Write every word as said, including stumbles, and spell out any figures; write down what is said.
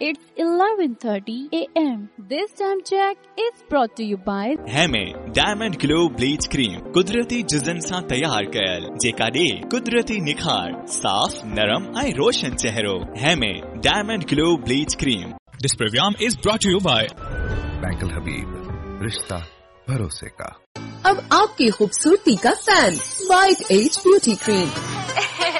It's eleven thirty a m This time check is brought to you by हेमे diamond glow bleach cream कुदरती जिजन सां तैयार कयल जेका ॾे कुदरती निखार साफ नरम ऐं रोशन चेहरो। हेमे diamond glow bleach cream. This program is brought to you by bank अल हबीब, रिश्ता भरोसे का। अब आपकी खूबसूरती का fan, white as beauty cream.